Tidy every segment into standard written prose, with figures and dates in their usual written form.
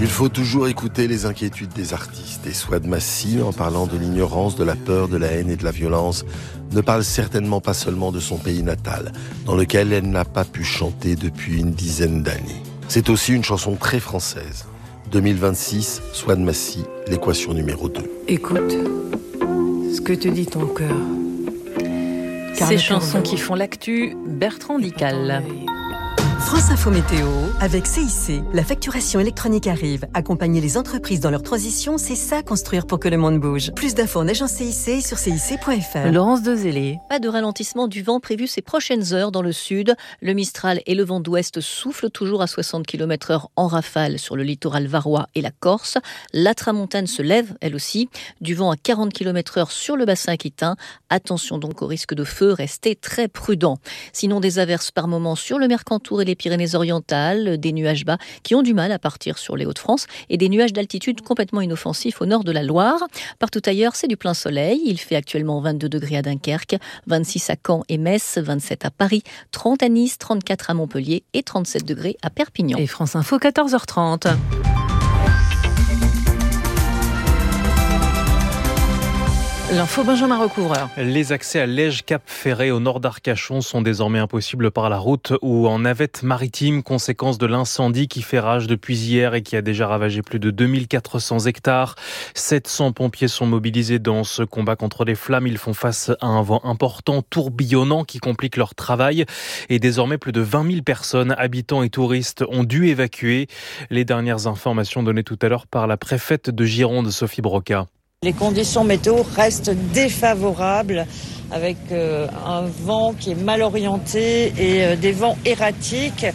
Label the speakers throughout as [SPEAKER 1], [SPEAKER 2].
[SPEAKER 1] Il faut toujours écouter les inquiétudes des artistes. Et Souad Massi, en parlant de l'ignorance, de la peur, de la haine et de la violence, ne parle certainement pas seulement de son pays natal, dans lequel elle n'a pas pu chanter depuis une dizaine d'années. C'est aussi une chanson très française. 2026, Souad Massi, l'équation numéro 2.
[SPEAKER 2] Écoute ce que te dit ton cœur.
[SPEAKER 3] Ces chansons qui font l'actu, Bertrand Dical.
[SPEAKER 4] France Info Météo, avec CIC. La facturation électronique arrive. Accompagner les entreprises dans leur transition, c'est ça construire pour que le monde bouge. Plus d'infos en agence CIC et sur cic.fr.
[SPEAKER 3] Laurence Dezélé.
[SPEAKER 5] Pas de ralentissement du vent prévu ces prochaines heures dans le sud. Le Mistral et le vent d'ouest soufflent toujours à 60 km/h en rafale sur le littoral varois et la Corse. La tramontane se lève, elle aussi. Du vent à 40 km/h sur le bassin aquitain. Attention donc au risque de feu, restez très prudents. Sinon, des averses par moments sur le Mercantour et les Pyrénées-Orientales, des nuages bas qui ont du mal à partir sur les Hauts-de-France et des nuages d'altitude complètement inoffensifs au nord de la Loire. Partout ailleurs, c'est du plein soleil. Il fait actuellement 22 degrés à Dunkerque, 26 à Caen et Metz, 27 à Paris, 30 à Nice, 34 à Montpellier et 37 degrés à Perpignan.
[SPEAKER 3] Et France Info, 14h30. L'info Benjamin Recouvreur.
[SPEAKER 6] Les accès à Lège-Cap-Ferré au nord d'Arcachon sont désormais impossibles par la route ou en navette maritime, conséquence de l'incendie qui fait rage depuis hier et qui a déjà ravagé plus de 2400 hectares. 700 pompiers sont mobilisés dans ce combat contre les flammes. Ils font face à un vent important, tourbillonnant, qui complique leur travail. Et désormais, plus de 20 000 personnes, habitants et touristes, ont dû évacuer. Les dernières informations données tout à l'heure par la préfète de Gironde, Sophie Broca.
[SPEAKER 7] Les conditions météo restent défavorables avec un vent qui est mal orienté et des vents erratiques.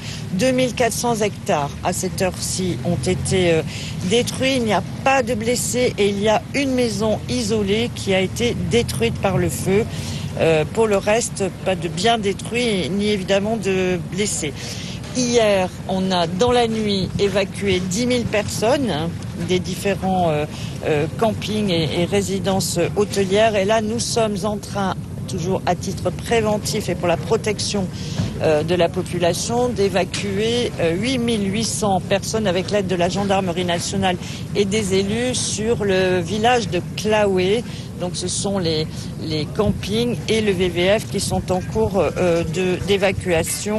[SPEAKER 7] 2400 hectares à cette heure-ci ont été détruits. Il n'y a pas de blessés et il y a une maison isolée qui a été détruite par le feu. Pour le reste, pas de biens détruits ni évidemment de blessés. Hier, on a dans la nuit évacué 10 000 personnes des différents campings et résidences hôtelières. Et là, nous sommes en train, toujours à titre préventif et pour la protection de la population, d'évacuer 8 800 personnes avec l'aide de la gendarmerie nationale et des élus sur le village de Claoué. Donc ce sont les campings et le VVF qui sont en cours d'évacuation.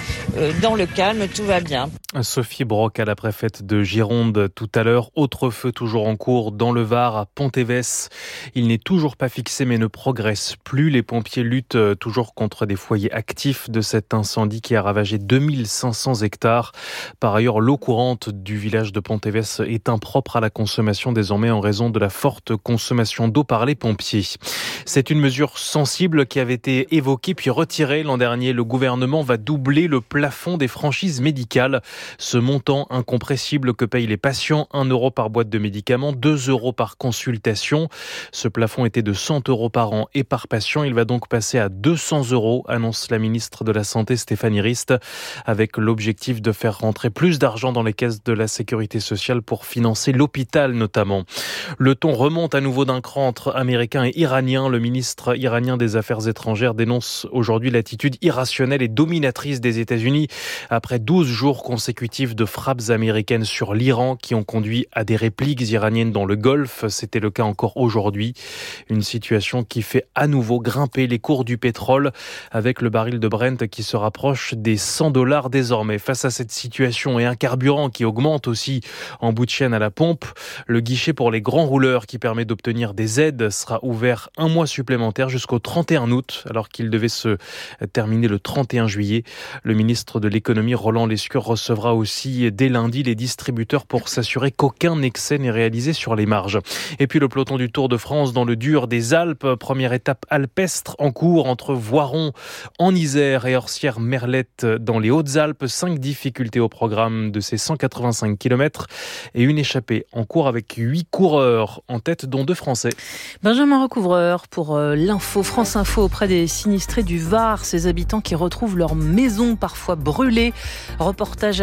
[SPEAKER 7] Dans le calme, tout va bien.
[SPEAKER 6] Sophie Broca, la préfète de Gironde, tout à l'heure. Autre feu toujours en cours dans le Var, à Pontévès. Il n'est toujours pas fixé mais ne progresse plus. Les pompiers luttent toujours contre des foyers actifs de cet incendie qui a ravagé 2500 hectares. Par ailleurs, l'eau courante du village de Pontévès est impropre à la consommation désormais en raison de la forte consommation d'eau par les pompiers. C'est une mesure sensible qui avait été évoquée puis retirée l'an dernier. Le gouvernement va doubler le plafond des franchises médicales. Ce montant incompressible que payent les patients, 1 € par boîte de médicaments, 2 € par consultation. Ce plafond était de 100 € par an et par patient. Il va donc passer à 200 €, annonce la ministre de la Santé Stéphanie Rist, avec l'objectif de faire rentrer plus d'argent dans les caisses de la sécurité sociale pour financer l'hôpital notamment. Le ton remonte à nouveau d'un cran entre Américains et Iraniens. Le ministre iranien des Affaires étrangères dénonce aujourd'hui l'attitude irrationnelle et dominatrice des États-Unis après 12 jours consécutifs de frappes américaines sur l'Iran qui ont conduit à des répliques iraniennes dans le Golfe. C'était le cas encore aujourd'hui. Une situation qui fait à nouveau grimper les cours du pétrole avec le baril de Brent qui se rapproche des $100 désormais. Face à cette situation et un carburant qui augmente aussi en bout de chaîne à la pompe, le guichet pour les grands rouleurs qui permet d'obtenir des aides sera ouvert un mois supplémentaire jusqu'au 31 août alors qu'il devait se terminer le 31 juillet. Le ministre de l'économie Roland Lescure recevra aussi dès lundi les distributeurs pour s'assurer qu'aucun excès n'est réalisé sur les marges. Et puis le peloton du Tour de France dans le dur des Alpes, première étape alpestre en cours entre Voiron en Isère et Orsières-Merlette dans les Hautes-Alpes. 5 difficultés au programme de ces 185 km et une échappée en cours avec 8 coureurs en tête dont 2 Français.
[SPEAKER 3] Benjamin Recouvreur pour l'info, France Info auprès des sinistrés du Var, ces habitants qui retrouvent leur maison parfois brûlée. Reportage à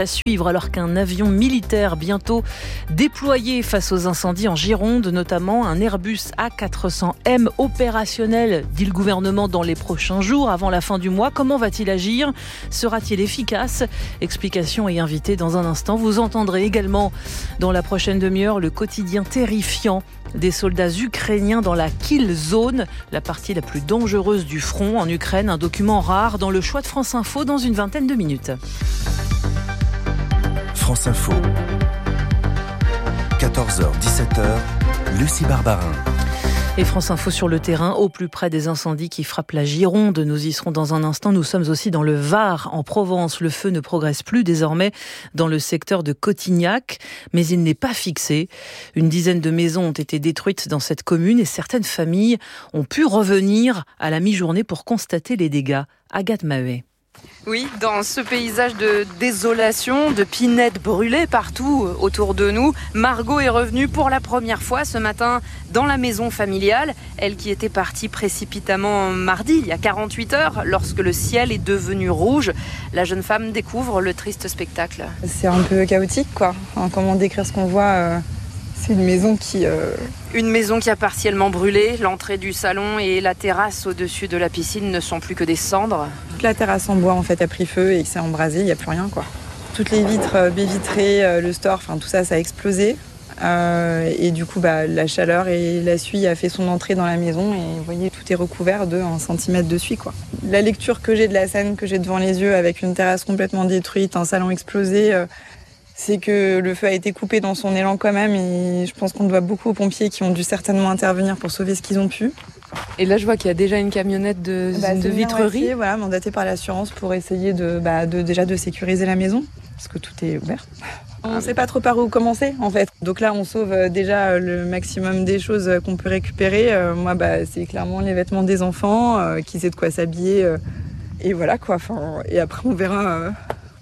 [SPEAKER 3] suivre alors qu'un avion militaire bientôt déployé face aux incendies en Gironde, notamment un Airbus A400M opérationnel, dit le gouvernement, dans les prochains jours, avant la fin du mois. Comment va-t-il agir ? Sera-t-il efficace ? Explication et invité dans un instant. Vous entendrez également dans la prochaine demi-heure le quotidien terrifiant des soldats ukrainiens dans la Kill Zone, la partie la plus dangereuse du front en Ukraine. Un document rare dans le choix de France Info dans une vingtaine de minutes.
[SPEAKER 8] France Info, 14h, 17h, Lucie Barbarin.
[SPEAKER 3] Et France Info sur le terrain, au plus près des incendies qui frappent la Gironde. Nous y serons dans un instant. Nous sommes aussi dans le Var, en Provence. Le feu ne progresse plus désormais dans le secteur de Cotignac, mais il n'est pas fixé. Une dizaine de maisons ont été détruites dans cette commune et certaines familles ont pu revenir à la mi-journée pour constater les dégâts. Agathe Maheuet.
[SPEAKER 9] Oui, dans ce paysage de désolation, de pinettes brûlées partout autour de nous, Margot est revenue pour la première fois ce matin dans la maison familiale. Elle qui était partie précipitamment mardi, il y a 48 heures, lorsque le ciel est devenu rouge. La jeune femme découvre le triste spectacle.
[SPEAKER 10] C'est un peu chaotique, quoi. Enfin, comment décrire ce qu'on voit C'est une maison qui...
[SPEAKER 9] Une maison qui a partiellement brûlé. L'entrée du salon et la terrasse au-dessus de la piscine ne sont plus que des cendres.
[SPEAKER 10] Toute la terrasse en bois en fait a pris feu et s'est embrasée, il n'y a plus rien, quoi. Toutes les vitres, baies vitrées, le store, enfin tout ça, ça a explosé. Et du coup, la chaleur et la suie a fait son entrée dans la maison et vous voyez, tout est recouvert de 1 centimètre de suie, quoi. La lecture que j'ai de la scène que j'ai devant les yeux avec une terrasse complètement détruite, un salon explosé... c'est que le feu a été coupé dans son élan quand même et je pense qu'on doit beaucoup aux pompiers qui ont dû certainement intervenir pour sauver ce qu'ils ont pu.
[SPEAKER 9] Et là, je vois qu'il y a déjà une camionnette de vitrerie.
[SPEAKER 10] Voilà, mandatée par l'assurance pour essayer de sécuriser la maison, parce que tout est ouvert. On ne sait pas trop par où commencer, en fait. Donc là, on sauve déjà le maximum des choses qu'on peut récupérer. Moi, c'est clairement les vêtements des enfants, qu'ils aient de quoi s'habiller. Et voilà, quoi. Et après, on verra.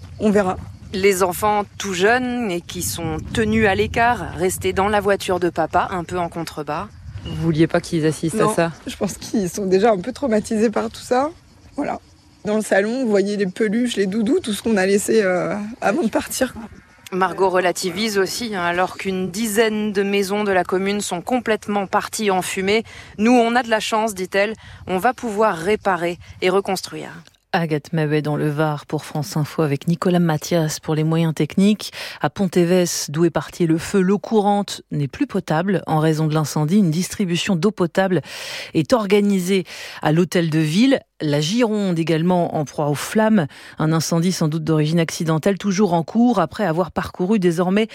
[SPEAKER 9] Les enfants tout jeunes et qui sont tenus à l'écart, restés dans la voiture de papa, un peu en contrebas. Vous vouliez pas qu'ils assistent à ça ?
[SPEAKER 10] Je pense qu'ils sont déjà un peu traumatisés par tout ça. Voilà. Dans le salon, vous voyez les peluches, les doudous, tout ce qu'on a laissé avant de partir.
[SPEAKER 9] Margot relativise aussi, alors qu'une dizaine de maisons de la commune sont complètement parties en fumée. Nous, on a de la chance, dit-elle, on va pouvoir réparer et reconstruire.
[SPEAKER 3] Agathe Maheuet dans le Var pour France Info avec Nicolas Mathias pour les moyens techniques. À Pont-Évès, d'où est parti le feu, l'eau courante n'est plus potable en raison de l'incendie. Une distribution d'eau potable est organisée à l'hôtel de ville. La Gironde également en proie aux flammes. Un incendie sans doute d'origine accidentelle toujours en cours après avoir parcouru désormais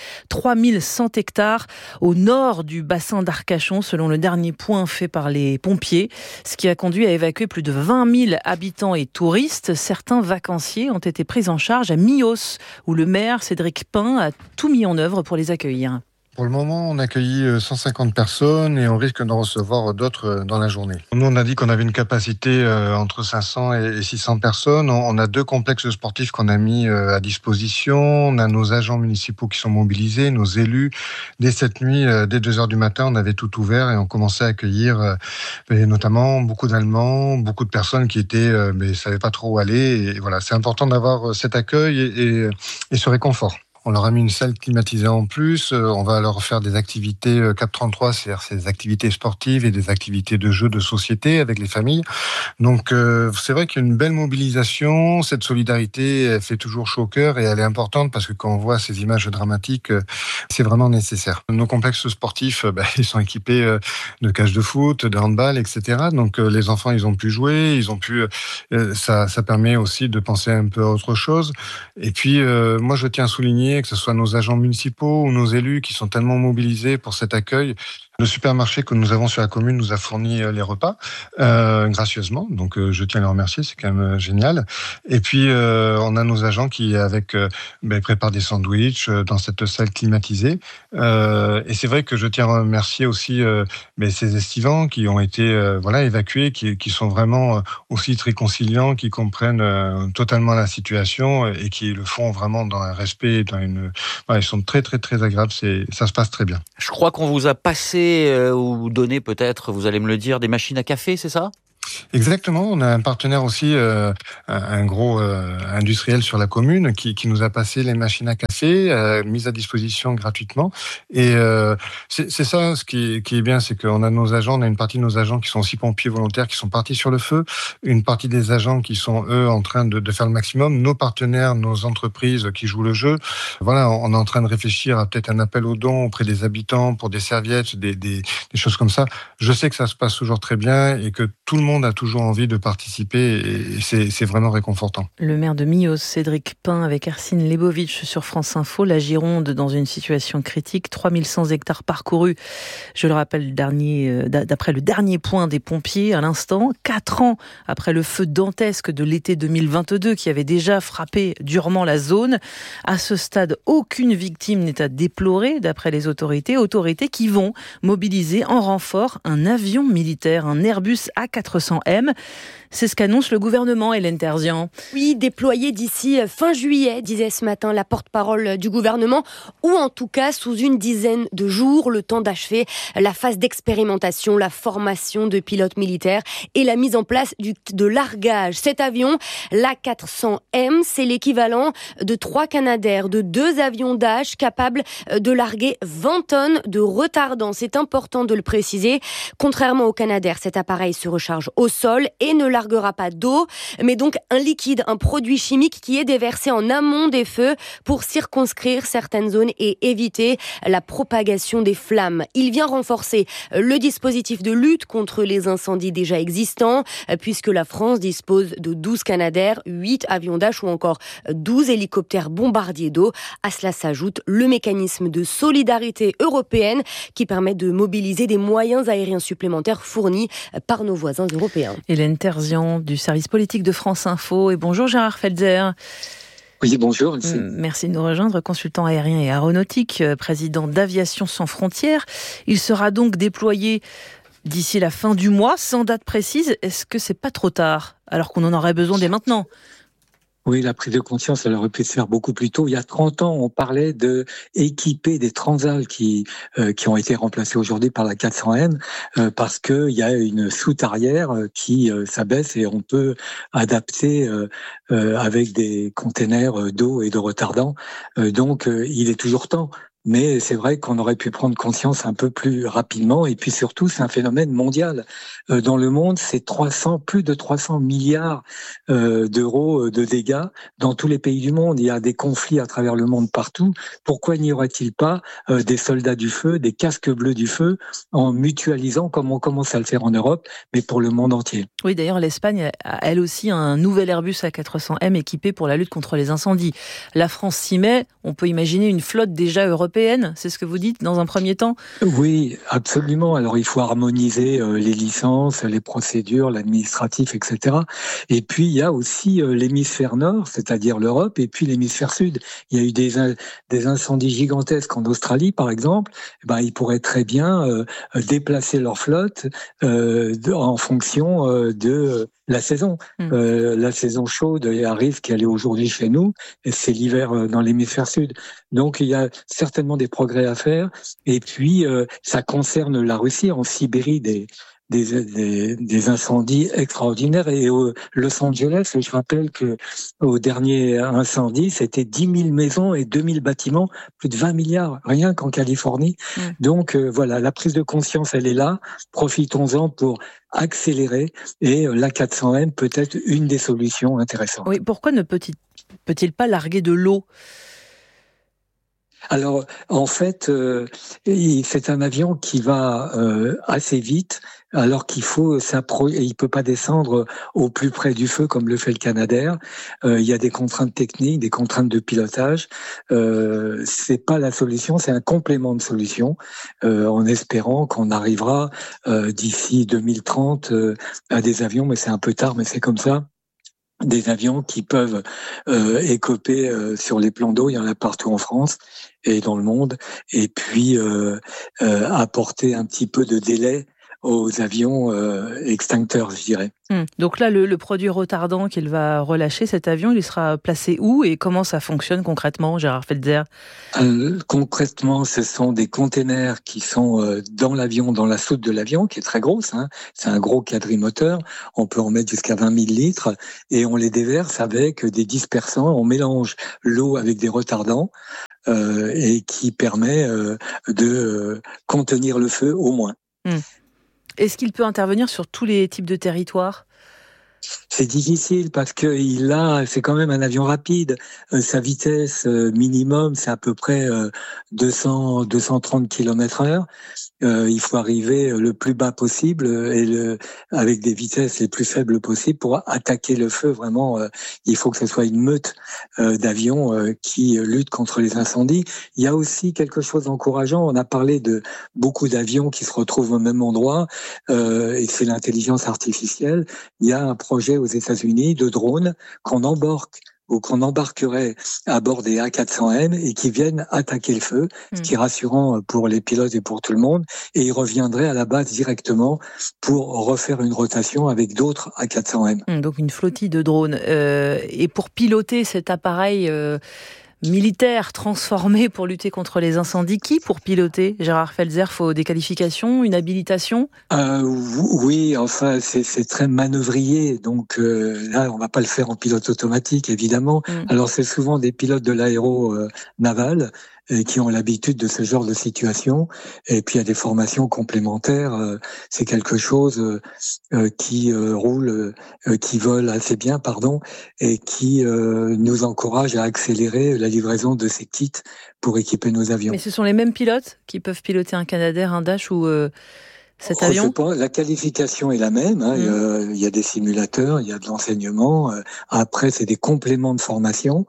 [SPEAKER 3] 3100 hectares au nord du bassin d'Arcachon selon le dernier point fait par les pompiers. Ce qui a conduit à évacuer plus de 20 000 habitants et touristes. Certains vacanciers ont été pris en charge à Mios où le maire Cédric Pin a tout mis en œuvre pour les accueillir.
[SPEAKER 11] Pour le moment, on accueillit 150 personnes et on risque d'en recevoir d'autres dans la journée. Nous, on a dit qu'on avait une capacité entre 500 et 600 personnes. On a 2 complexes sportifs qu'on a mis à disposition. On a nos agents municipaux qui sont mobilisés, nos élus. Dès cette nuit, dès 2h du matin, on avait tout ouvert et on commençait à accueillir notamment beaucoup d'Allemands, beaucoup de personnes qui étaient, mais savaient pas trop où aller. Et voilà, c'est important d'avoir cet accueil et ce réconfort. On leur a mis une salle climatisée en plus. On va leur faire des activités CAP 33, c'est-à-dire des activités sportives et des activités de jeux de société avec les familles. Donc c'est vrai qu'il y a une belle mobilisation. Cette solidarité elle fait toujours chaud au cœur et elle est importante parce que quand on voit ces images dramatiques, c'est vraiment nécessaire. Nos complexes sportifs, ils sont équipés de cages de foot, de handball, etc. Donc les enfants, ils ont pu jouer, ils ont pu. Ça permet aussi de penser un peu à autre chose. Et puis moi, je tiens à souligner que ce soit nos agents municipaux ou nos élus qui sont tellement mobilisés pour cet accueil. Le supermarché que nous avons sur la commune nous a fourni les repas gracieusement, donc je tiens à les remercier, c'est quand même génial. Et puis on a nos agents qui préparent des sandwichs dans cette salle climatisée. Et c'est vrai que je tiens à remercier aussi ces estivants qui ont été évacués, qui sont vraiment aussi très conciliants, qui comprennent totalement la situation et qui le font vraiment dans un respect, ils sont très très très agréables. Ça se passe très bien.
[SPEAKER 12] Je crois qu'on vous a passé ou donné peut-être, vous allez me le dire, des machines à café, c'est ça ?
[SPEAKER 11] Exactement, on a un partenaire aussi, un gros industriel sur la commune qui nous a passé les machines à café, mises à disposition gratuitement. Et c'est ça, ce qui est bien, c'est qu'on a nos agents, on a une partie de nos agents qui sont aussi pompiers volontaires, qui sont partis sur le feu, une partie des agents qui sont, eux, en train de faire le maximum, nos partenaires, nos entreprises qui jouent le jeu. Voilà, on est en train de réfléchir à peut-être un appel aux dons auprès des habitants pour des serviettes, des choses comme ça. Je sais que ça se passe toujours très bien et que tout le monde a toujours envie de participer et c'est vraiment réconfortant.
[SPEAKER 3] Le maire de Millos, Cédric Pin, avec Arsène Lebovitch sur France Info. La Gironde dans une situation critique, 3100 hectares parcourus. Je le rappelle, d'après le dernier point des pompiers à l'instant, 4 ans après le feu dantesque de l'été 2022 qui avait déjà frappé durement la zone. À ce stade, aucune victime n'est à déplorer d'après les autorités qui vont mobiliser en renfort un avion militaire, un Airbus A400M. C'est ce qu'annonce le gouvernement, Hélène Terzian.
[SPEAKER 12] Oui, déployé d'ici fin juillet, disait ce matin la porte-parole du gouvernement, ou en tout cas sous une dizaine de jours, le temps d'achever la phase d'expérimentation, la formation de pilotes militaires et la mise en place de largage. Cet avion, l'A400M, c'est l'équivalent de 3 Canadair, de 2 avions Dash capables de larguer 20 tonnes de retardant. C'est important de le préciser. Contrairement au Canadair, cet appareil se recharge au sol et ne larguera pas d'eau, mais donc un liquide, un produit chimique qui est déversé en amont des feux pour circonscrire certaines zones et éviter la propagation des flammes. Il vient renforcer le dispositif de lutte contre les incendies déjà existants, puisque la France dispose de 12 Canadair, 8 avions Dash ou encore 12 hélicoptères bombardiers d'eau. À cela s'ajoute le mécanisme de solidarité européenne qui permet de mobiliser des moyens aériens supplémentaires fournis par nos voisins européens.
[SPEAKER 3] Hélène Terzian du service politique de France Info. Et bonjour Gérard Felzer.
[SPEAKER 13] Oui, bonjour.
[SPEAKER 3] Merci de nous rejoindre, consultant aérien et aéronautique, président d'Aviation sans frontières. Il sera donc déployé d'ici la fin du mois, sans date précise. Est-ce que c'est pas trop tard, alors qu'on en aurait besoin dès maintenant ?
[SPEAKER 13] Oui, la prise de conscience, elle aurait pu se faire beaucoup plus tôt. Il y a 30 ans, on parlait de équiper des Transal qui ont été remplacés aujourd'hui par la 400M parce que il y a une soute arrière qui s'abaisse et on peut adapter avec des containers d'eau et de retardant. Donc, il est toujours temps. Mais c'est vrai qu'on aurait pu prendre conscience un peu plus rapidement. Et puis surtout, c'est un phénomène mondial. Dans le monde, c'est plus de 300 milliards d'euros de dégâts dans tous les pays du monde. Il y a des conflits à travers le monde partout. Pourquoi n'y aurait-il pas des soldats du feu, des casques bleus du feu, en mutualisant comme on commence à le faire en Europe, mais pour le monde entier?
[SPEAKER 3] Oui, d'ailleurs, l'Espagne a elle aussi un nouvel Airbus A400M équipé pour la lutte contre les incendies. La France s'y met. On peut imaginer une flotte déjà européenne, c'est ce que vous dites dans un premier temps ?
[SPEAKER 13] Oui, absolument. Alors il faut harmoniser les licences, les procédures, l'administratif, etc. Et puis il y a aussi l'hémisphère nord, c'est-à-dire l'Europe, et puis l'hémisphère sud. Il y a eu des incendies gigantesques en Australie, par exemple. Ils pourraient très bien déplacer leur flotte en fonction de la saison. La saison chaude arrive, qui est aujourd'hui chez nous, et c'est l'hiver dans l'hémisphère sud. Donc il y a certainement des progrès à faire. Et puis ça concerne la Russie, en Sibérie, des incendies extraordinaires. Et Los Angeles, je rappelle que au dernier incendie, c'était 10 000 maisons et 2 000 bâtiments, plus de 20 milliards, rien qu'en Californie. Donc voilà, la prise de conscience, elle est là. Profitons-en pour accélérer, et la 400M peut être une des solutions intéressantes.
[SPEAKER 3] Oui, pourquoi ne peut-il pas larguer de l'eau ?
[SPEAKER 13] Alors, en fait, c'est un avion qui va assez vite, alors qu'il faut il peut pas descendre au plus près du feu comme le fait le Canadair. Il y a des contraintes techniques, des contraintes de pilotage. C'est pas la solution, c'est un complément de solution, en espérant qu'on arrivera d'ici 2030 à des avions, mais c'est un peu tard, mais c'est comme ça. Des avions qui peuvent écoper sur les plans d'eau, il y en a partout en France et dans le monde, et puis apporter un petit peu de délai aux avions extincteurs, je dirais.
[SPEAKER 3] Donc là, le produit retardant qu'il va relâcher, cet avion, il sera placé où et comment ça fonctionne concrètement, Gérard Felzer ?
[SPEAKER 13] Concrètement, ce sont des containers qui sont dans l'avion, dans la soute de l'avion, qui est très grosse. C'est un gros quadrimoteur. On peut en mettre jusqu'à 20 000 litres et on les déverse avec des dispersants. On mélange l'eau avec des retardants et qui permet de contenir le feu au moins.
[SPEAKER 3] Est-ce qu'il peut intervenir sur tous les types de territoires ?
[SPEAKER 13] C'est difficile parce que c'est quand même un avion rapide. Sa vitesse minimum, c'est à peu près 230 km/h. Il faut arriver le plus bas possible et avec des vitesses les plus faibles possibles pour attaquer le feu. Vraiment, il faut que ce soit une meute d'avions qui luttent contre les incendies. Il y a aussi quelque chose d'encourageant. On a parlé de beaucoup d'avions qui se retrouvent au même endroit et c'est l'intelligence artificielle. Il y a un projet aux États-Unis de drones qu'on embarquerait à bord des A400M et qui viennent attaquer le feu, ce qui est rassurant pour les pilotes et pour tout le monde. Et ils reviendraient à la base directement pour refaire une rotation avec d'autres A400M.
[SPEAKER 3] Donc une flottille de drones. Et pour piloter cet appareil militaire transformé pour lutter contre les incendies, qui pour piloter, Gérard Felzer, faut des qualifications, une habilitation ?
[SPEAKER 13] Oui, enfin c'est très manœuvrier, donc là on va pas le faire en pilote automatique évidemment. Alors c'est souvent des pilotes de l'aéro-naval qui ont l'habitude de ce genre de situation, et puis il y a des formations complémentaires. C'est quelque chose qui roule, qui vole assez bien, et qui nous encourage à accélérer la livraison de ces kits pour équiper nos avions.
[SPEAKER 3] Mais ce sont les mêmes pilotes qui peuvent piloter un Canadair, un Dash ou cet avion ?
[SPEAKER 13] La qualification est la même. Il y a des simulateurs, il y a de l'enseignement. Après, c'est des compléments de formation.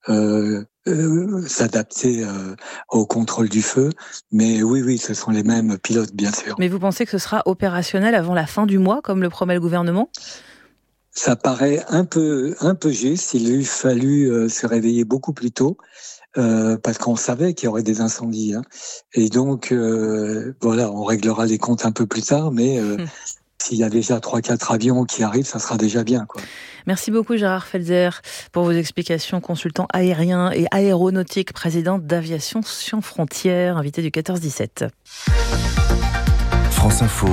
[SPEAKER 13] S'adapter au contrôle du feu. Mais oui, ce sont les mêmes pilotes, bien sûr.
[SPEAKER 3] Mais vous pensez que ce sera opérationnel avant la fin du mois, comme le promet le gouvernement ?
[SPEAKER 13] Ça paraît un peu juste. Il eût fallu se réveiller beaucoup plus tôt. Parce qu'on savait qu'il y aurait des incendies. Et donc, on réglera les comptes un peu plus tard, mais s'il y a déjà 3-4 avions qui arrivent, ça sera déjà bien, quoi.
[SPEAKER 3] Merci beaucoup Gérard Felzer pour vos explications, consultant aérien et aéronautique, président d'Aviation Sans Frontières, invité du 14-17.
[SPEAKER 8] France Info,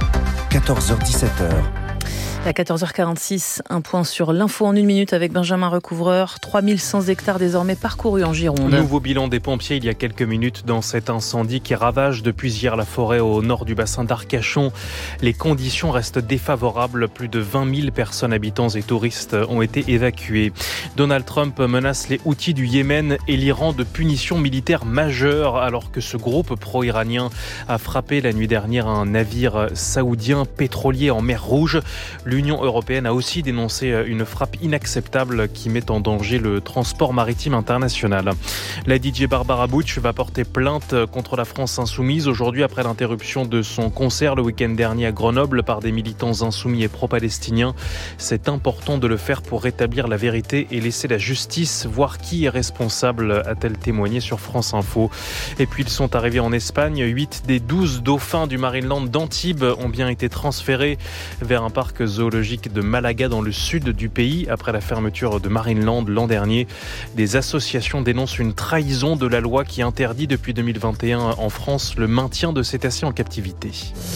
[SPEAKER 8] 14h-17h.
[SPEAKER 3] À 14h46, un point sur l'info en 1 minute avec Benjamin Recouvreur. 3100 hectares désormais parcourus en Gironde.
[SPEAKER 6] Nouveau bilan des pompiers il y a quelques minutes dans cet incendie qui ravage depuis hier la forêt au nord du bassin d'Arcachon. Les conditions restent défavorables. Plus de 20 000 personnes, habitants et touristes ont été évacués. Donald Trump menace les Houthis du Yémen et l'Iran de punitions militaires majeures alors que ce groupe pro-iranien a frappé la nuit dernière un navire saoudien pétrolier en mer Rouge. L'Union européenne a aussi dénoncé une frappe inacceptable qui met en danger le transport maritime international. La DJ Barbara Butch va porter plainte contre la France insoumise aujourd'hui après l'interruption de son concert le week-end dernier à Grenoble par des militants insoumis et pro-palestiniens. C'est important de le faire pour rétablir la vérité et laisser la justice voir qui est responsable, a-t-elle témoigné sur France Info. Et puis ils sont arrivés en Espagne. 8 des 12 dauphins du Marineland d'Antibes ont bien été transférés vers un parc zoologique de Malaga dans le sud du pays après la fermeture de Marineland l'an dernier. Des associations dénoncent une trahison de la loi qui interdit depuis 2021 en France le maintien de cétacés en captivité.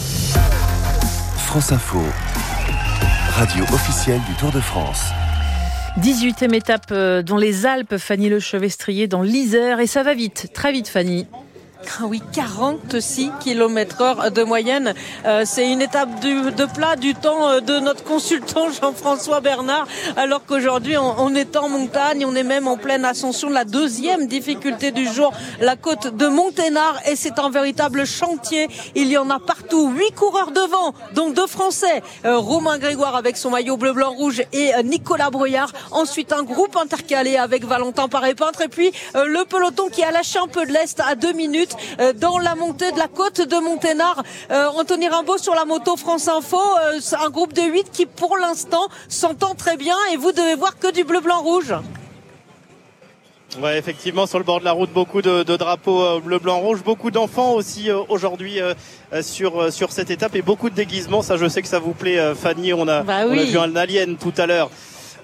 [SPEAKER 8] France Info, radio officielle du Tour de France.
[SPEAKER 3] 18e étape dans les Alpes, Fanny Lechevestrier dans l'Isère, et ça va vite, très vite Fanny.
[SPEAKER 14] Oui, 46 km/h de moyenne. C'est une étape de plat du temps de notre consultant Jean-François Bernard, alors qu'aujourd'hui on est en montagne, on est même en pleine ascension de la 2e difficulté du jour, la côte de Monténard, et c'est un véritable chantier. Il y en a partout, 8 coureurs devant, donc 2 Français, Romain Grégoire avec son maillot bleu-blanc-rouge et Nicolas Brouillard. Ensuite un groupe intercalé avec Valentin Paré-Peintre et puis le peloton qui a lâché un peu de lest à 2 minutes dans la montée de la côte de Monténard. Anthony Rimbaud sur la moto France Info, un groupe de 8 qui pour l'instant s'entend très bien, et vous devez voir que du bleu-blanc-rouge.
[SPEAKER 15] Ouais, effectivement, sur le bord de la route, beaucoup de drapeaux bleu, blanc, rouge, beaucoup d'enfants aussi aujourd'hui sur cette étape et beaucoup de déguisements. Ça, je sais que ça vous plaît, Fanny. On a vu un alien tout à l'heure.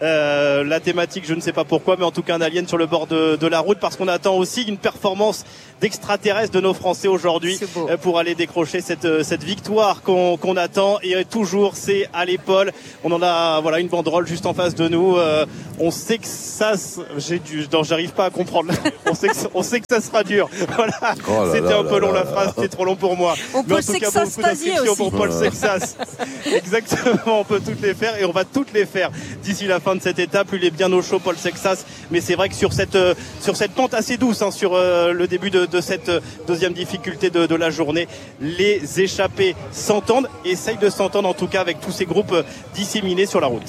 [SPEAKER 15] La thématique, je ne sais pas pourquoi, mais en tout cas un alien sur le bord de la route, parce qu'on attend aussi une performance d'extraterrestres de nos Français aujourd'hui pour aller décrocher cette victoire qu'on attend. Et toujours, c'est à l'épaule. On en a une banderole juste en face de nous. On sait que ça, j'arrive pas à comprendre. On sait que ça sera dur. Voilà. C'était un peu long la phrase, c'était trop long pour moi.
[SPEAKER 14] On peut sexastasier aussi.
[SPEAKER 15] Pour Paul Sexas. Exactement, on peut toutes les faire et on va toutes les faire d'ici la fin de cette étape. Il est bien au chaud, Paul Sexas, mais c'est vrai que sur cette pente assez douce, sur le début de cette deuxième difficulté de la journée, les échappés s'entendent, essayent de s'entendre en tout cas avec tous ces groupes disséminés sur la route.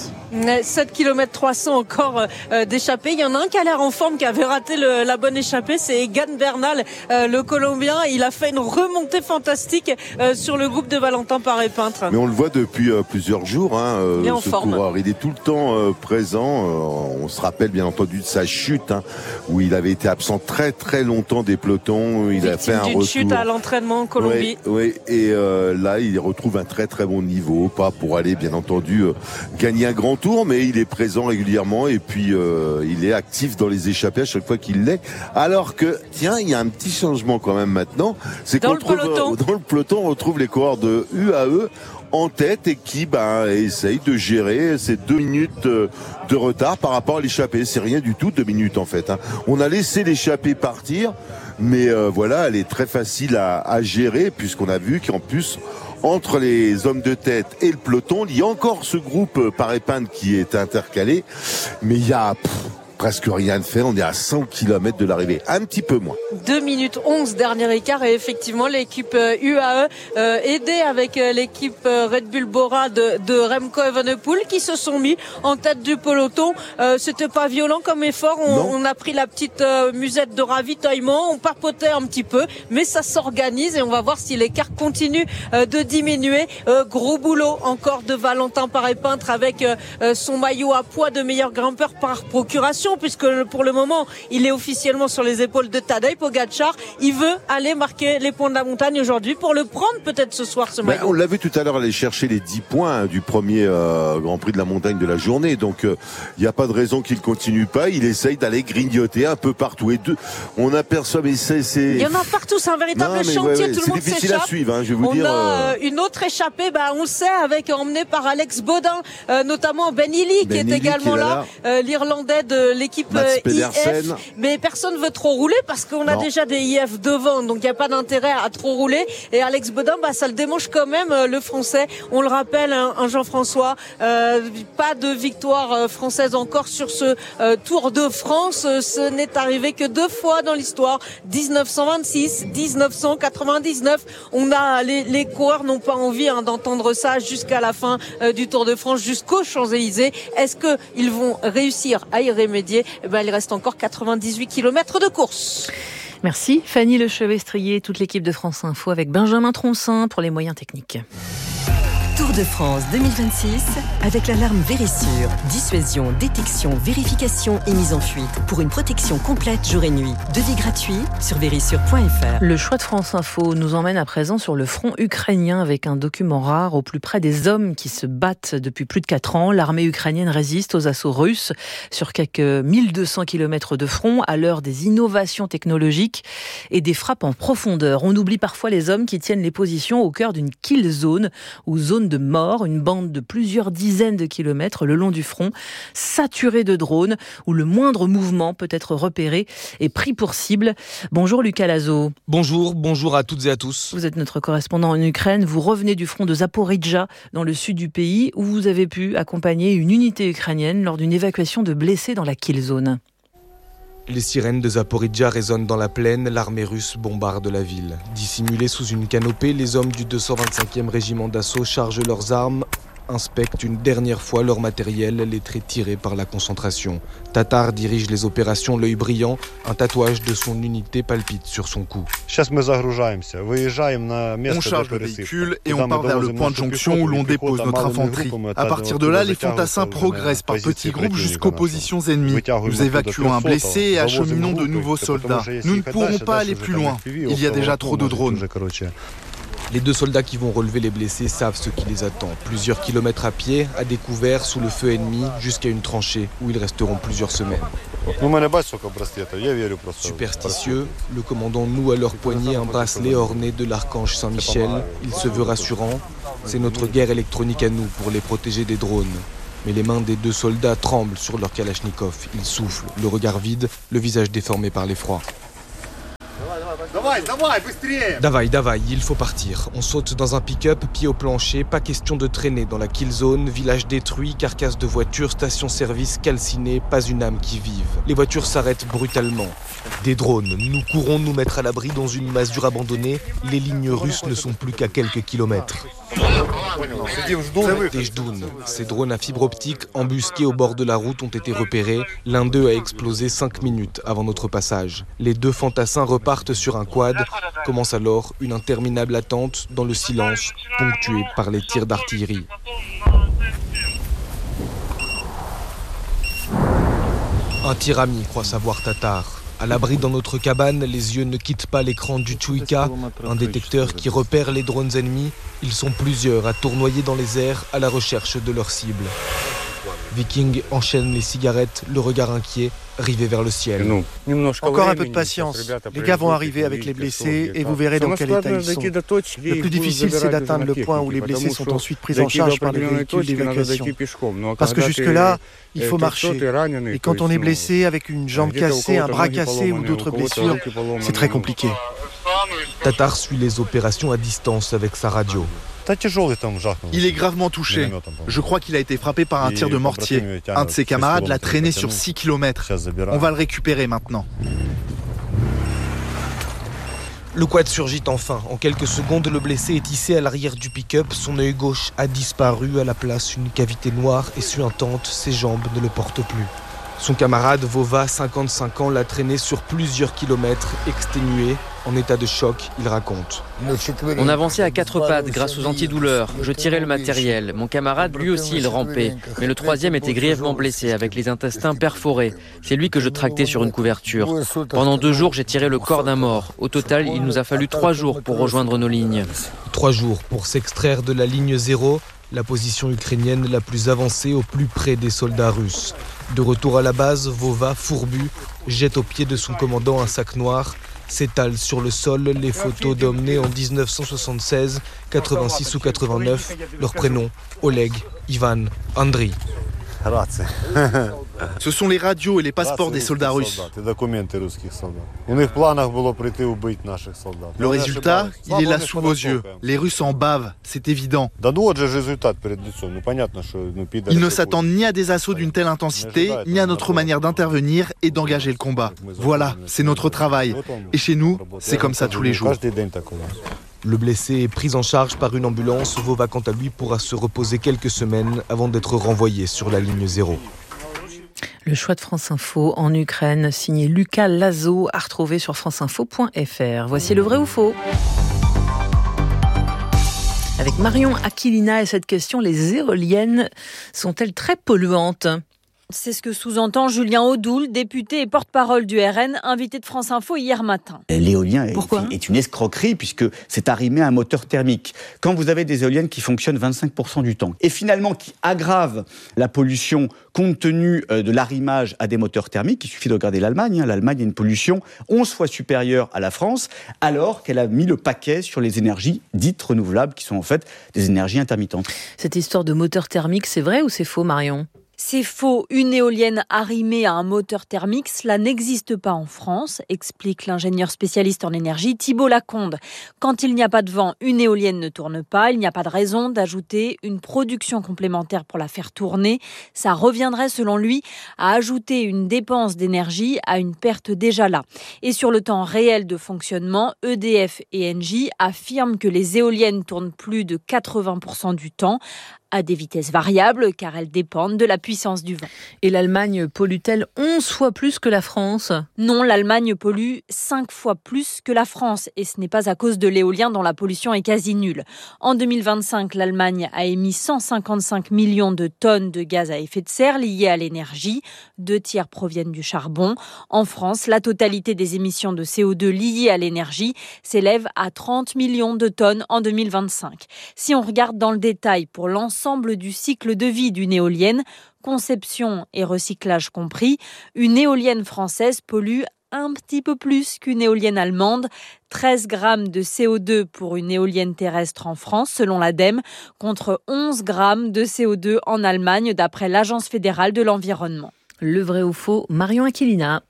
[SPEAKER 14] 7 km 300 encore d'échappés. Il y en a un qui a l'air en forme, qui avait raté la bonne échappée, c'est Egan Bernal, le Colombien. Il a fait une remontée fantastique sur le groupe de Valentin Paré-Peintre.
[SPEAKER 16] Mais on le voit depuis plusieurs jours,
[SPEAKER 14] il est en forme.
[SPEAKER 16] Coureur. Il est tout le temps présent. On se rappelle bien entendu de sa chute, où il avait été absent très très longtemps des pelotons. Il a fait un retour.
[SPEAKER 14] Chute à l'entraînement en Colombie.
[SPEAKER 16] Oui. Et là, il retrouve un très très bon niveau, pas pour aller bien entendu gagner un grand tour, mais il est présent régulièrement et puis il est actif dans les échappées à chaque fois qu'il l'est. Alors que, tiens, il y a un petit changement quand même maintenant, c'est qu'on trouve dans le peloton, on retrouve les coureurs de UAE en tête et qui essaye de gérer ces 2 minutes de retard par rapport à l'échappée. C'est rien du tout, 2 minutes en fait. On a laissé l'échappée partir, mais elle est très facile à gérer puisqu'on a vu qu'en plus, entre les hommes de tête et le peloton, il y a encore ce groupe Paré-Peintre qui est intercalé, mais il y a presque rien de fait, on est à 100 km de l'arrivée, un petit peu moins.
[SPEAKER 14] 2 minutes 11, dernier écart, et effectivement l'équipe UAE aidée avec l'équipe Red Bull Bora de Remco Evenepoel qui se sont mis en tête du peloton. C'était pas violent comme effort, on a pris la petite musette de ravitaillement, on papotait un petit peu, mais ça s'organise et on va voir si l'écart continue de diminuer. Gros boulot encore de Valentin Paré-Peintre avec son maillot à poids de meilleur grimpeur par procuration, puisque pour le moment il est officiellement sur les épaules de Tadej Pogačar. Il veut aller marquer les points de la montagne aujourd'hui pour le prendre peut-être ce soir, ce maillot.
[SPEAKER 16] On l'a vu tout à l'heure aller chercher les 10 points du premier Grand Prix de la montagne de la journée, donc il n'y a pas de raison qu'il continue pas. Il essaye d'aller grignoter un peu partout et on aperçoit, mais il
[SPEAKER 14] y en a partout, c'est un véritable chantier, tout le monde s'échappe.
[SPEAKER 16] C'est difficile à suivre, je vais vous dire.
[SPEAKER 14] On a une autre échappée, on le sait, emmenée par Alex Baudin, notamment Ben Illy qui est également là. L'Irlandais de l'équipe IF, mais personne veut trop rouler parce qu'on a déjà des IF devant, donc il n'y a pas d'intérêt à trop rouler. Et Alex Baudin, ça le démange quand même, le Français. On le rappelle, un Jean-François, pas de victoire française encore sur ce Tour de France. Ce n'est arrivé que 2 fois dans l'histoire, 1926, 1999. Les coureurs n'ont pas envie d'entendre ça jusqu'à la fin du Tour de France, jusqu'aux Champs-Élysées. Est-ce qu'ils vont réussir à y remédier? Il reste encore 98 km de course.
[SPEAKER 3] Merci Fanny Lechevestrier, toute l'équipe de France Info avec Benjamin Troncin pour les moyens techniques.
[SPEAKER 4] Tour de France 2026 avec l'alarme Vérissure. Dissuasion, détection, vérification et mise en fuite pour une protection complète jour et nuit. Devis gratuit sur vérissure.fr.
[SPEAKER 3] Le choix de France Info nous emmène à présent sur le front ukrainien avec un document rare au plus près des hommes qui se battent depuis plus de 4 ans. L'armée ukrainienne résiste aux assauts russes sur quelques 1200 km de front à l'heure des innovations technologiques et des frappes en profondeur. On oublie parfois les hommes qui tiennent les positions au cœur d'une kill zone ou zone de mort, une bande de plusieurs dizaines de kilomètres le long du front, saturée de drones où le moindre mouvement peut être repéré et pris pour cible. Bonjour Lucas Lazo.
[SPEAKER 17] Bonjour à toutes et à tous.
[SPEAKER 3] Vous êtes notre correspondant en Ukraine. Vous revenez du front de Zaporijja dans le sud du pays où vous avez pu accompagner une unité ukrainienne lors d'une évacuation de blessés dans la kill zone.
[SPEAKER 17] Les sirènes de Zaporijja résonnent dans la plaine, l'armée russe bombarde la ville. Dissimulés sous une canopée, les hommes du 225e régiment d'assaut chargent leurs armes inspectent une dernière fois leur matériel, les traits tirés par la concentration. Tatar dirige les opérations l'œil brillant, un tatouage de son unité palpite sur son cou.
[SPEAKER 18] On charge le véhicule et on part vers le point de jonction où l'on dépose notre infanterie. À partir de là, les fantassins progressent par petits groupes jusqu'aux positions ennemies. Nous évacuons un blessé et acheminons de nouveaux soldats. Nous ne pourrons pas aller plus loin. Il y a déjà trop de drones.
[SPEAKER 17] Les 2 soldats qui vont relever les blessés savent ce qui les attend. Plusieurs kilomètres à pied, à découvert, sous le feu ennemi, jusqu'à une tranchée où ils resteront plusieurs semaines. Superstitieux, le commandant noue à leur poignet un bracelet orné de l'archange Saint-Michel. Il se veut rassurant. C'est notre guerre électronique à nous pour les protéger des drones. Mais les mains des 2 soldats tremblent sur leur kalachnikov. Ils soufflent, le regard vide, le visage déformé par l'effroi. Davai, il faut partir. On saute dans un pick-up, pied au plancher, pas question de traîner dans la kill zone, village détruit, carcasse de voitures, station-service calcinée, pas une âme qui vive. Les voitures s'arrêtent brutalement. Des drones, nous courons nous mettre à l'abri dans une masure abandonnée, les lignes russes ne sont plus qu'à quelques kilomètres. Tejdoun. Ces drones à fibre optique embusqués au bord de la route ont été repérés. L'un d'eux a explosé 5 minutes avant notre passage. Les 2 fantassins repartent sur un quad. Commence alors une interminable attente dans le silence, ponctuée par les tirs d'artillerie. Un tir ami, croit savoir Tatar. À l'abri dans notre cabane, les yeux ne quittent pas l'écran du Tchouïka, un détecteur qui repère les drones ennemis. Ils sont plusieurs à tournoyer dans les airs à la recherche de leur cible. Viking enchaîne les cigarettes, le regard inquiet, rivé vers le ciel.
[SPEAKER 19] Encore un peu de patience. Les gars vont arriver avec les blessés et vous verrez dans quel état ils sont. Le plus difficile, c'est d'atteindre le point où les blessés sont ensuite pris en charge par les véhicules d'évacuation. Parce que jusque-là, il faut marcher. Et quand on est blessé avec une jambe cassée, un bras cassé ou d'autres blessures, c'est très compliqué.
[SPEAKER 17] Tatar suit les opérations à distance avec sa radio.
[SPEAKER 18] Il est gravement touché. Je crois qu'il a été frappé par un tir de mortier. Un de ses camarades l'a traîné sur 6 km. On va le récupérer maintenant.
[SPEAKER 17] Le quad surgit enfin. En quelques secondes, le blessé est hissé à l'arrière du pick-up. Son œil gauche a disparu. À la place, une cavité noire et suintante. Ses jambes ne le portent plus. Son camarade Vova, 55 ans, l'a traîné sur plusieurs kilomètres, exténué. En état de choc, il raconte.
[SPEAKER 20] On avançait à 4 pattes grâce aux antidouleurs. Je tirais le matériel. Mon camarade, lui aussi, il rampait. Mais le 3e était grièvement blessé, avec les intestins perforés. C'est lui que je tractais sur une couverture. Pendant 2 jours, j'ai tiré le corps d'un mort. Au total, il nous a fallu 3 jours pour rejoindre nos lignes.
[SPEAKER 17] 3 jours pour s'extraire de la ligne 0, la position ukrainienne la plus avancée au plus près des soldats russes. De retour à la base, Vova, fourbu, jette aux pieds de son commandant un sac noir, s'étalent sur le sol les photos d'hommes nés en 1976, 86 ou 89, leurs prénoms, Oleg, Ivan, Andriy.
[SPEAKER 18] Ce sont les radios et les passeports des soldats russes. Le résultat, il est là sous vos yeux. Les Russes en bavent, c'est évident. Ils ne s'attendent ni à des assauts d'une telle intensité, ni à notre manière d'intervenir et d'engager le combat. Voilà, c'est notre travail. Et chez nous, c'est comme ça tous les jours.
[SPEAKER 17] Le blessé est pris en charge par une ambulance. Vova, quant à lui, pourra se reposer quelques semaines avant d'être renvoyé sur la ligne 0.
[SPEAKER 3] Le choix de France Info en Ukraine, signé Lucas Lazo, à retrouver sur franceinfo.fr. Voici le vrai ou faux. Avec Marion Aquilina et cette question, les éoliennes sont-elles très polluantes ?
[SPEAKER 21] C'est ce que sous-entend Julien Audoul, député et porte-parole du RN, invité de France Info hier matin.
[SPEAKER 22] L'éolien est une escroquerie puisque c'est arrimé à un moteur thermique. Quand vous avez des éoliennes qui fonctionnent 25% du temps et finalement qui aggravent la pollution compte tenu de l'arrimage à des moteurs thermiques, il suffit de regarder l'Allemagne. L'Allemagne a une pollution 11 fois supérieure à la France alors qu'elle a mis le paquet sur les énergies dites renouvelables qui sont en fait des énergies intermittentes.
[SPEAKER 3] Cette histoire de moteur thermique, c'est vrai ou c'est faux, Marion ?
[SPEAKER 21] C'est faux. Une éolienne arrimée à un moteur thermique, cela n'existe pas en France, explique l'ingénieur spécialiste en énergie Thibault Lacombe. Quand il n'y a pas de vent, une éolienne ne tourne pas. Il n'y a pas de raison d'ajouter une production complémentaire pour la faire tourner. Ça reviendrait, selon lui, à ajouter une dépense d'énergie à une perte déjà là. Et sur le temps réel de fonctionnement, EDF et Engie affirment que les éoliennes tournent plus de 80% du temps. à des vitesses variables car elles dépendent de la puissance du vent.
[SPEAKER 3] Et l'Allemagne pollue-t-elle 11 fois plus que la France ?
[SPEAKER 21] Non, l'Allemagne pollue 5 fois plus que la France et ce n'est pas à cause de l'éolien dont la pollution est quasi nulle. En 2025, l'Allemagne a émis 155 millions de tonnes de gaz à effet de serre liés à l'énergie. 2/3 proviennent du charbon. En France, la totalité des émissions de CO2 liées à l'énergie s'élève à 30 millions de tonnes en 2025. Si on regarde dans le détail pour l'ensemble du cycle de vie d'une éolienne, conception et recyclage compris, une éolienne française pollue un petit peu plus qu'une éolienne allemande. 13 grammes de CO2 pour une éolienne terrestre en France, selon l'ADEME, contre 11 grammes de CO2 en Allemagne, d'après l'Agence fédérale de l'environnement.
[SPEAKER 3] Le vrai ou faux, Marion Aquilina.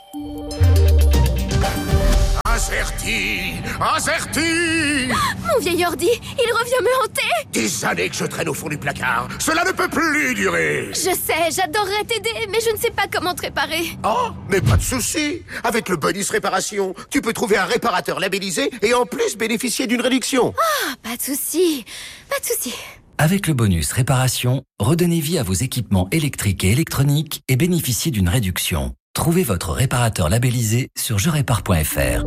[SPEAKER 1] Incerti.
[SPEAKER 2] Mon vieil ordi, il revient me hanter.
[SPEAKER 1] Des années que je traîne au fond du placard. Cela ne peut plus durer.
[SPEAKER 2] Je sais, j'adorerais t'aider, mais je ne sais pas comment te réparer.
[SPEAKER 1] Oh, mais pas de souci. Avec le bonus réparation, tu peux trouver un réparateur labellisé et en plus bénéficier d'une réduction.
[SPEAKER 2] Ah, pas de souci, pas de souci.
[SPEAKER 23] Avec le bonus réparation, redonnez vie à vos équipements électriques et électroniques et bénéficiez d'une réduction. Trouvez votre réparateur labellisé sur jerépare.fr.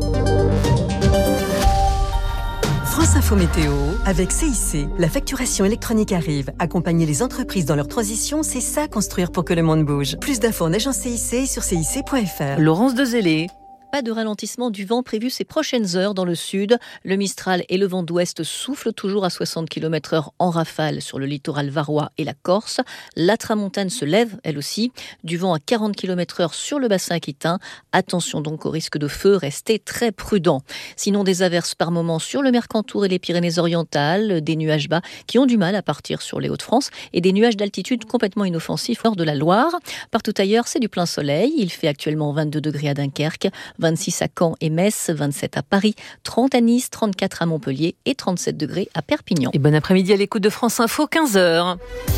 [SPEAKER 4] France Info Météo, avec CIC, la facturation électronique arrive. Accompagner les entreprises dans leur transition, c'est ça construire pour que le monde bouge. Plus d'infos en agence CIC et sur cic.fr.
[SPEAKER 3] Laurence Dezellé.
[SPEAKER 5] Pas de ralentissement du vent prévu ces prochaines heures dans le sud. Le Mistral et le vent d'ouest soufflent toujours à 60 km/h en rafale sur le littoral varois et la Corse. La tramontane se lève, elle aussi. Du vent à 40 km/h sur le bassin aquitain. Attention donc au risque de feu, restez très prudents. Sinon, des averses par moments sur le Mercantour et les Pyrénées-Orientales, des nuages bas qui ont du mal à partir sur les Hauts-de-France et des nuages d'altitude complètement inoffensifs hors de la Loire. Partout ailleurs, c'est du plein soleil. Il fait actuellement 22 degrés à Dunkerque, 26 à Caen et Metz, 27 à Paris, 30 à Nice, 34 à Montpellier et 37 degrés à Perpignan.
[SPEAKER 3] Et bon après-midi à l'écoute de France Info, 15h.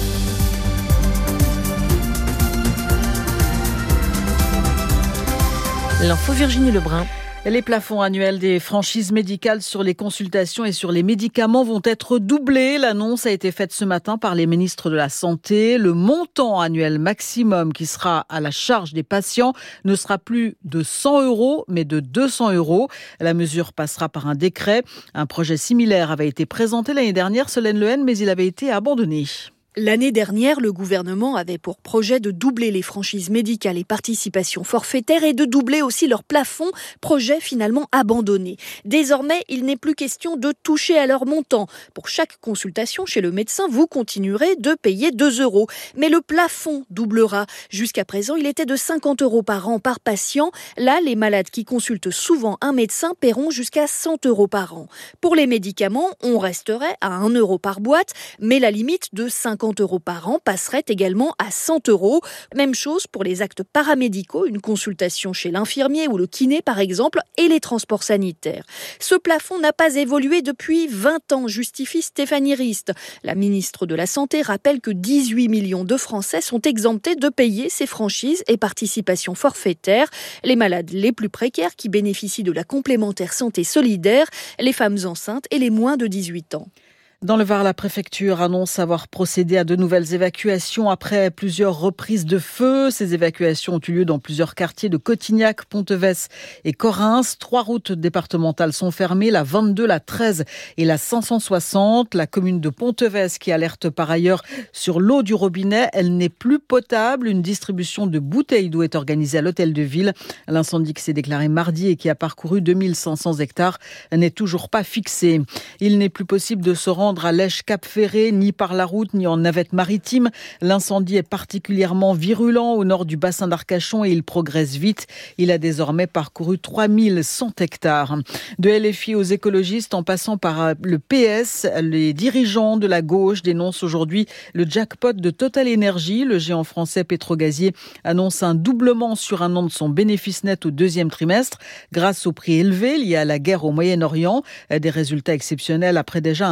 [SPEAKER 3] L'info Virginie Lebrun.
[SPEAKER 24] Les plafonds annuels des franchises médicales sur les consultations et sur les médicaments vont être doublés. L'annonce a été faite ce matin par les ministres de la Santé. Le montant annuel maximum qui sera à la charge des patients ne sera plus de 100 €, mais de 200 €. La mesure passera par un décret. Un projet similaire avait été présenté l'année dernière, Solène Lehen, mais il avait été abandonné.
[SPEAKER 25] L'année dernière, le gouvernement avait pour projet de doubler les franchises médicales et participations forfaitaires et de doubler aussi leur plafond, projet finalement abandonné. Désormais, il n'est plus question de toucher à leur montant. Pour chaque consultation chez le médecin, vous continuerez de payer 2 €. Mais le plafond doublera. Jusqu'à présent, il était de 50 € par an par patient. Là, les malades qui consultent souvent un médecin paieront jusqu'à 100 € par an. Pour les médicaments, on resterait à 1 € par boîte, mais la limite de 50 € par an passerait également à 100 €. Même chose pour les actes paramédicaux, une consultation chez l'infirmier ou le kiné par exemple, et les transports sanitaires. Ce plafond n'a pas évolué depuis 20 ans, justifie Stéphanie Rist. La ministre de la Santé rappelle que 18 millions de Français sont exemptés de payer ces franchises et participations forfaitaires. Les malades les plus précaires qui bénéficient de la complémentaire santé solidaire, les femmes enceintes et les moins de 18 ans.
[SPEAKER 24] Dans le Var, la préfecture annonce avoir procédé à de nouvelles évacuations après plusieurs reprises de feu. Ces évacuations ont eu lieu dans plusieurs quartiers de Cotignac, Pontevès et Correns. 3 routes départementales sont fermées, la 22, la 13 et la 560. La commune de Pontevès qui alerte par ailleurs sur l'eau du robinet. Elle n'est plus potable. Une distribution de bouteilles d'eau est organisée à l'hôtel de ville. L'incendie qui s'est déclaré mardi et qui a parcouru 2500 hectares n'est toujours pas fixé. Il n'est plus possible de se rendre à Lèche-Cap-Ferré, ni par la route, ni en navette maritime. L'incendie est particulièrement virulent au nord du bassin d'Arcachon et il progresse vite. Il a désormais parcouru 3100 hectares. De LFI aux écologistes, en passant par le PS, les dirigeants de la gauche dénoncent aujourd'hui le jackpot de Total Energy. Le géant français pétrogazier annonce un doublement sur un an de son bénéfice net au deuxième trimestre grâce aux prix élevés liés à la guerre au Moyen-Orient. Des résultats exceptionnels après déjà un premier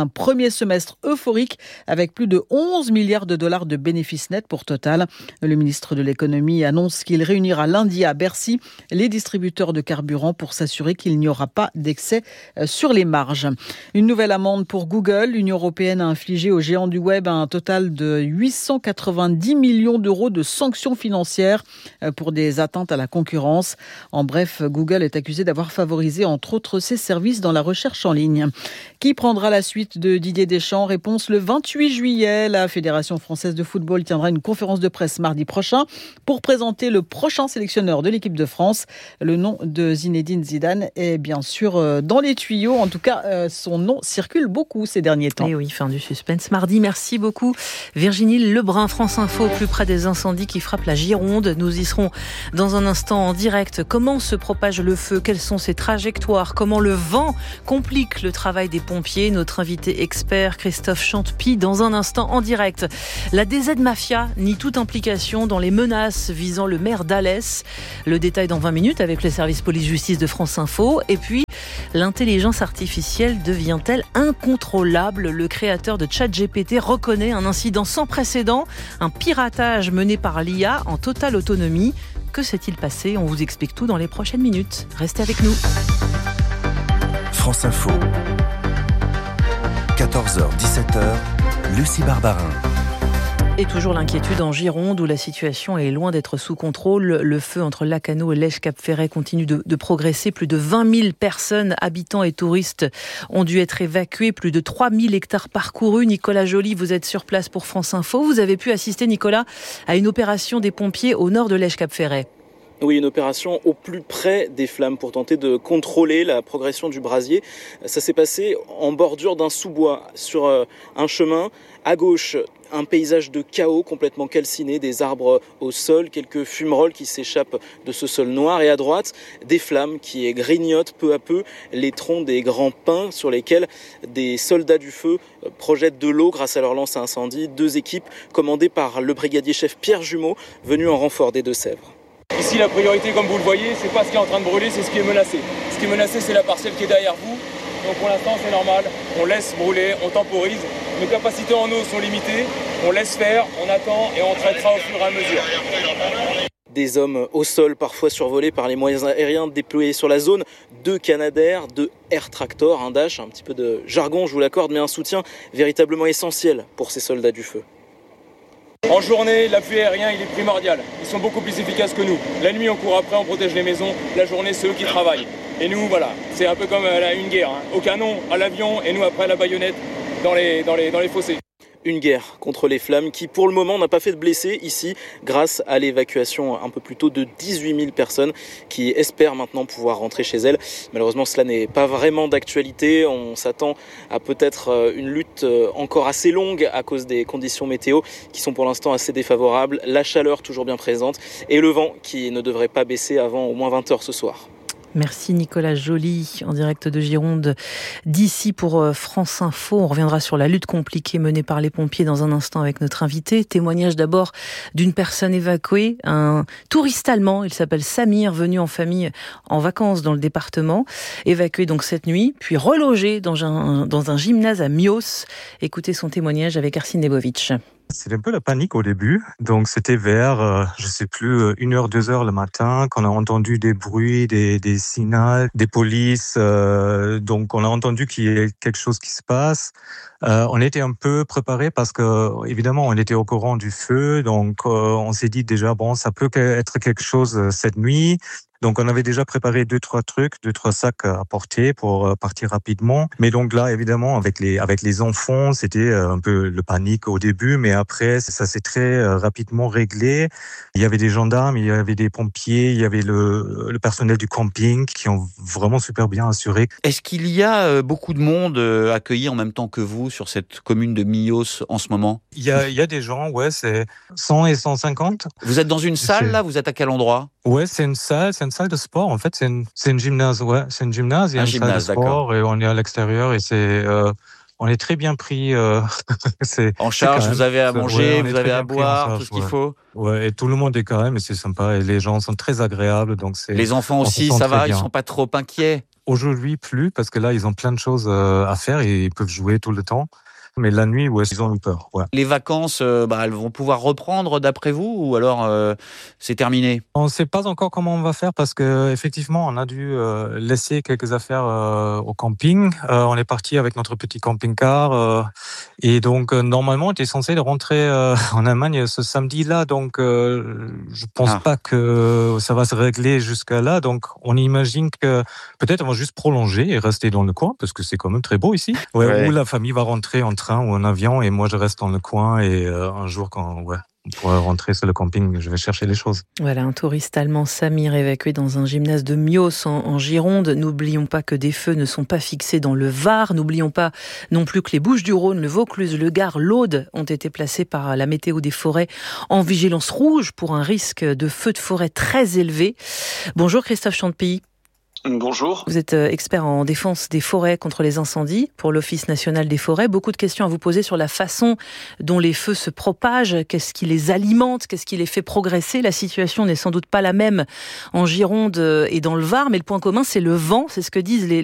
[SPEAKER 24] premier semestre euphorique avec plus de 11 milliards de dollars de bénéfices nets pour Total. Le ministre de l'économie annonce qu'il réunira lundi à Bercy les distributeurs de carburant pour s'assurer qu'il n'y aura pas d'excès sur les marges. Une nouvelle amende pour Google. L'Union européenne a infligé aux géants du web un total de 890 millions d'euros de sanctions financières pour des atteintes à la concurrence. En bref, Google est accusé d'avoir favorisé entre autres ses services dans la recherche en ligne. Qui prendra la suite de Didier Deschamps? Réponse le 28 juillet. La Fédération française de football tiendra une conférence de presse mardi prochain pour présenter le prochain sélectionneur de l'équipe de France. Le nom de Zinedine Zidane est bien sûr dans les tuyaux. En tout cas, son nom circule beaucoup ces derniers temps.
[SPEAKER 3] Et oui, fin du suspense mardi. Merci beaucoup Virginie Lebrun, France Info, au plus près des incendies qui frappent la Gironde. Nous y serons dans un instant en direct. Comment se propage le feu? Quelles sont ses trajectoires? Comment le vent complique le travail des pompiers? Notre invité expert Christophe Chantepie dans un instant en direct. La DZ Mafia nie toute implication dans les menaces visant le maire d'Alès. Le détail dans 20 minutes avec le service police-justice de France Info. Et puis, l'intelligence artificielle devient-elle incontrôlable? Le créateur de ChatGPT reconnaît un incident sans précédent, un piratage mené par l'IA en totale autonomie. Que s'est-il passé? On vous explique tout dans les prochaines minutes. Restez avec nous.
[SPEAKER 8] France Info. 14h-17h, Lucie Barbarin.
[SPEAKER 3] Et toujours l'inquiétude en Gironde où la situation est loin d'être sous contrôle. Le feu entre Lacanau et Lège-Cap-Ferret continue de progresser. Plus de 20 000 personnes, habitants et touristes ont dû être évacués. Plus de 3 000 hectares parcourus. Nicolas Joly, vous êtes sur place pour France Info. Vous avez pu assister, Nicolas, à une opération des pompiers au nord de Lège-Cap-Ferret.
[SPEAKER 7] Oui, une opération au plus près des flammes pour tenter de contrôler la progression du brasier. Ça s'est passé en bordure d'un sous-bois, sur un chemin. À gauche, un paysage de chaos complètement calciné, des arbres au sol, quelques fumerolles qui s'échappent de ce sol noir. Et à droite, des flammes qui grignotent peu à peu les troncs des grands pins sur lesquels des soldats du feu projettent de l'eau grâce à leur lance à incendie. 2 équipes commandées par le brigadier chef Pierre Jumeau, venu en renfort des Deux-Sèvres.
[SPEAKER 9] Ici, la priorité, comme vous le voyez, c'est pas ce qui est en train de brûler, c'est ce qui est menacé. Ce qui est menacé, c'est la parcelle qui est derrière vous. Donc pour l'instant, c'est normal. On laisse brûler, on temporise. Nos capacités en eau sont limitées. On laisse faire, on attend et on traitera au fur et à mesure.
[SPEAKER 7] Des hommes au sol, parfois survolés par les moyens aériens déployés sur la zone. 2 Canadair, 2 Air Tractor, un Dash, un petit peu de jargon, je vous l'accorde, mais un soutien véritablement essentiel pour ces soldats du feu.
[SPEAKER 9] En journée, l'appui aérien, il est primordial. Ils sont beaucoup plus efficaces que nous. La nuit, on court après, on protège les maisons. La journée, c'est eux qui travaillent. Et nous, voilà, c'est un peu comme une guerre. Au canon, à l'avion, et nous, après, à la baïonnette, dans les fossés.
[SPEAKER 7] Une guerre contre les flammes qui, pour le moment, n'a pas fait de blessés ici, grâce à l'évacuation un peu plus tôt de 18 000 personnes qui espèrent maintenant pouvoir rentrer chez elles. Malheureusement, cela n'est pas vraiment d'actualité. On s'attend à peut-être une lutte encore assez longue à cause des conditions météo qui sont pour l'instant assez défavorables. La chaleur toujours bien présente et le vent qui ne devrait pas baisser avant au moins 20h ce soir.
[SPEAKER 3] Merci Nicolas Joly, en direct de Gironde, d'ici pour France Info. On reviendra sur la lutte compliquée menée par les pompiers dans un instant avec notre invité. Témoignage d'abord d'une personne évacuée, un touriste allemand, il s'appelle Samir, venu en famille en vacances dans le département, évacué donc cette nuit, puis relogé dans un gymnase à Mios. Écoutez son témoignage avec Arsène Lebovitch.
[SPEAKER 10] C'était un peu la panique au début. Donc, c'était vers, 1h, 2h le matin qu'on a entendu des bruits, des signaux, des polices. Donc, on a entendu qu'il y ait quelque chose qui se passe. On était un peu préparés parce que, évidemment, on était au courant du feu. Donc, on s'est dit déjà, bon, ça peut être quelque chose cette nuit. Donc, on avait déjà préparé 2-3 trucs, 2-3 sacs à porter pour partir rapidement. Mais donc là, évidemment, avec les enfants, c'était un peu le panique au début, mais après, ça s'est très rapidement réglé. Il y avait des gendarmes, il y avait des pompiers, il y avait le personnel du camping qui ont vraiment super bien assuré.
[SPEAKER 11] Est-ce qu'il y a beaucoup de monde accueilli en même temps que vous sur cette commune de Mios en ce moment?
[SPEAKER 10] Il y a des gens, ouais, c'est 100 et 150.
[SPEAKER 11] Vous êtes dans une salle là? Vous êtes à quel endroit? Ouais,
[SPEAKER 10] c'est une salle de sport. En fait, c'est une gymnase. Ouais, c'est une gymnase. Il y a une salle de sport et on est à l'extérieur et on est très bien pris.
[SPEAKER 11] En charge, vous avez à manger, vous avez à boire, tout ce qu'il faut.
[SPEAKER 10] Ouais, et tout le monde est quand même, et c'est sympa. Et les gens sont très agréables. Donc
[SPEAKER 11] les enfants aussi, ça va, ils sont pas trop inquiets.
[SPEAKER 10] Aujourd'hui, plus, parce que là, ils ont plein de choses à faire et ils peuvent jouer tout le temps. Mais la nuit, ouais, ils ont eu peur. Ouais.
[SPEAKER 11] Les vacances, elles vont pouvoir reprendre d'après vous ou alors c'est terminé?
[SPEAKER 10] On ne sait pas encore comment on va faire parce que effectivement, on a dû laisser quelques affaires au camping. On est parti avec notre petit camping-car et donc normalement, on était censé rentrer en Allemagne ce samedi-là. Donc, je pense pas que ça va se régler jusqu'à là. Donc, on imagine que peut-être on va juste prolonger et rester dans le coin parce que c'est quand même très beau ici. Ouais. Ou la famille va rentrer en train ou en avion et moi je reste dans le coin et un jour quand on pourra rentrer sur le camping, je vais chercher les choses.
[SPEAKER 3] Voilà, un touriste allemand, Samir, évacué dans un gymnase de Mios en Gironde. N'oublions pas que des feux ne sont pas fixés dans le Var. N'oublions pas non plus que les Bouches-du-Rhône, le Vaucluse, le Gard, l'Aude ont été placés par la météo des forêts en vigilance rouge pour un risque de feu de forêt très élevé. Bonjour Christophe Chantepie.
[SPEAKER 6] Bonjour.
[SPEAKER 3] Vous êtes expert en défense des forêts contre les incendies pour l'Office national des forêts. Beaucoup de questions à vous poser sur la façon dont les feux se propagent, qu'est-ce qui les alimente, qu'est-ce qui les fait progresser. La situation n'est sans doute pas la même en Gironde et dans le Var, mais le point commun, c'est le vent. C'est ce que disent